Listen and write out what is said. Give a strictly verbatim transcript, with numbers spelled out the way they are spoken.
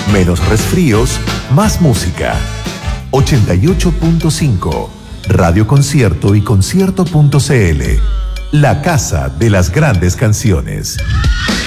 Menos resfríos, más música. ochenta y ocho punto cinco. Radio Concierto y concierto punto c l. La casa de las grandes canciones.